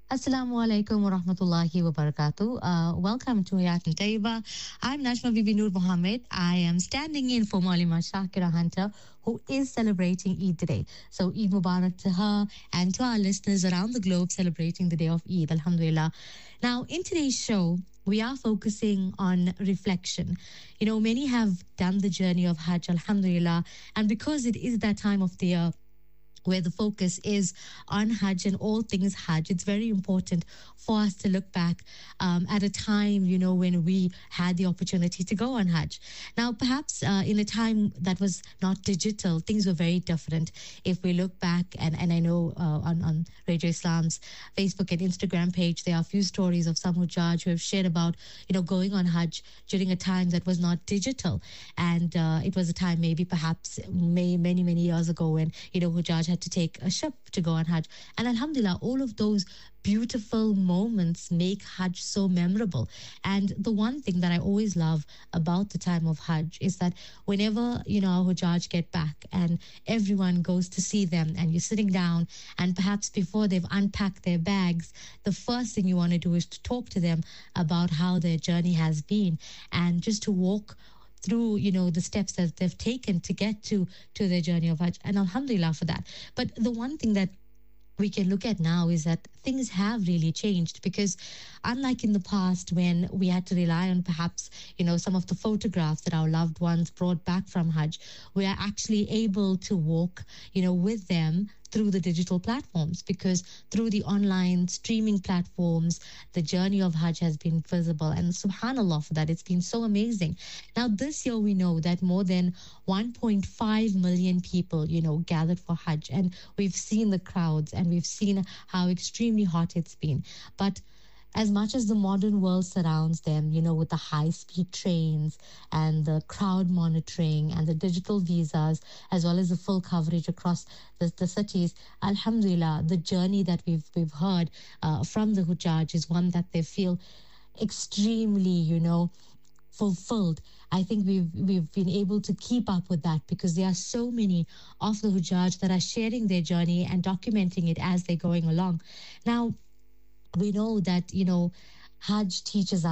Assalamu alaikum wa rahmatullahi wa barakatuh. Welcome to Hayat and Taiba. I'm Najma Bibi Noor Mohammed. I am standing in for Malima Shakira Hunter, who is celebrating Eid today. So, Eid Mubarak to her and to our listeners around the globe celebrating the day of Eid. Alhamdulillah. Now, in today's show, we are focusing on reflection. Many have done the journey of Hajj, Alhamdulillah. And because it is that time of the year, where the focus is on Hajj and all things Hajj, it's very important for us to look back at a time, when we had the opportunity to go on Hajj. Now, perhaps in a time that was not digital, things were very different. If we look back, and I know on Radio Islam's Facebook and Instagram page, there are a few stories of some Hujjaj who have shared about, going on Hajj during a time that was not digital. And it was a time maybe perhaps many, many years ago when, Hujjaj had to take a ship to go on Hajj. And Alhamdulillah, all of those beautiful moments make Hajj so memorable. And the one thing that I always love about the time of Hajj is that whenever, our Hujjaj get back and everyone goes to see them and you're sitting down and perhaps before they've unpacked their bags, the first thing you want to do is to talk to them about how their journey has been and just to walk through the steps that they've taken to get to their journey of Hajj, and alhamdulillah for that. But the one thing that we can look at now is that things have really changed, because unlike in the past when we had to rely on perhaps some of the photographs that our loved ones brought back from Hajj, we are actually able to walk with them through the digital platforms, because through the online streaming platforms the journey of Hajj has been visible, and subhanallah for that, it's been so amazing. Now this year we know that more than 1.5 million people gathered for Hajj, and we've seen the crowds and we've seen how extremely hot it's been. But as much as the modern world surrounds them, with the high speed trains and the crowd monitoring and the digital visas, as well as the full coverage across the cities, alhamdulillah, the journey that we've heard from the Hujjaj is one that they feel extremely, fulfilled. I think we've been able to keep up with that because there are so many of the Hujjaj that are sharing their journey and documenting it as they're going along. Now, we know that, Hajj teaches